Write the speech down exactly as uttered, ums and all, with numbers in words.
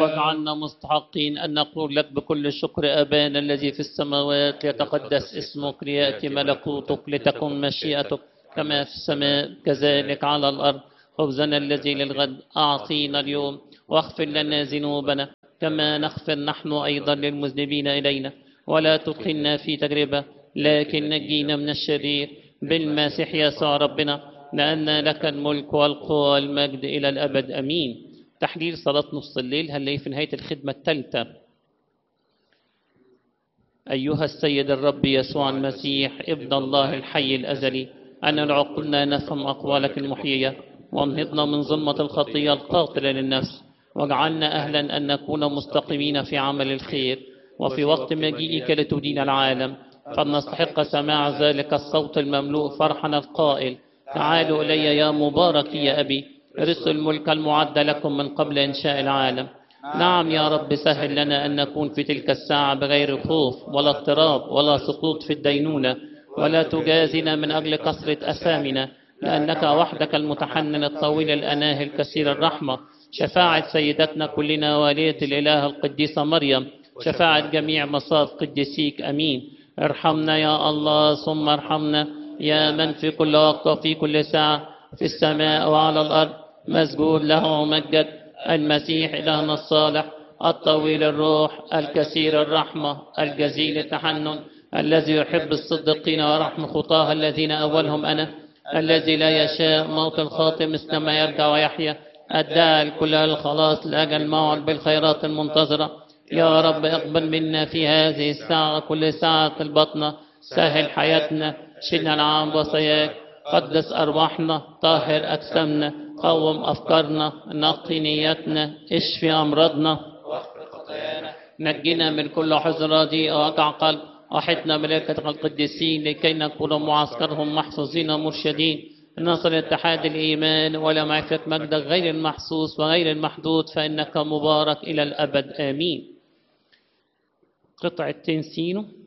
واجعلنا مستحقين أن نقول لك بكل شكر أبانا الذي في السماوات، يتقدس اسمك، ليأتي ملكوتك، لتكن مشيئتك كما في السماء كذلك على الأرض. خبزنا الذي للغد أعطينا اليوم، واغفر لنا ذنوبنا كما نغفر نحن أيضا للمذنبين إلينا، ولا تدخلنا في تجربة لكن نجينا من الشرير بالمسيح يسوع ربنا، لأن لك الملك والقوة والمجد إلى الأبد أمين. تحليل صلاة نص الليل هنلاقيه في نهاية الخدمة الثالثة. أيها السيد الرب يسوع المسيح ابن الله الحي الأزلي، أن العقولنا نفهم أقوالك المحيية، وانهضنا من ظلمة الخطية القاتلة للنفس، واجعلنا أهلا أن نكون مستقيمين في عمل الخير، وفي وقت مجيئك لتدين العالم فلنستحق سماع ذلك الصوت المملوء فرحنا القائل: تعالوا إلي يا مبارك يا أبي، ارثوا الملك المعد لكم من قبل إنشاء العالم. نعم يا رب، سهل لنا أن نكون في تلك الساعة بغير خوف ولا اضطراب ولا سقوط في الدينونة، ولا تجازنا من أجل كثرة أثامنا، لأنك وحدك المتحنن الطويل الأناه الكثير الرحمة. شفاعة سيدتنا كلنا والية الإله القديسة مريم، شفاعة جميع مصاف قديسيك أمين. ارحمنا يا الله ثم ارحمنا، يا من في كل وقت وفي كل ساعة في السماء وعلى الأرض، مسجود له ومجد المسيح إلهنا الصالح الطويل الروح الكثير الرحمة الجزيل التحنن، الذي يحب الصديقين ورحم خطاه الذين أولهم أنا، الذي لا يشاء موت الخاطئ مثل ما يرجع ويحيا، الداعي الكل الخلاص لأجل موعد بالخيرات المنتظرة. يا رب اقبل منا في هذه الساعة كل ساعة البطنة، سهل حياتنا، شلنا العام وصياك، قدس أرواحنا، طهر أجسامنا، قوم أفكارنا، نقي نياتنا، اشفي أمراضنا، نجينا من كل حزن رديء ووجع قلب، وحدنا ملائكة القديسين لكي نكون معسكرهم محفوظين مرشدين، نصل اتحاد الإيمان ولا معرفة مجدك غير المحسوس وغير المحدود، فإنك مبارك إلى الأبد آمين. قطعة تنسينو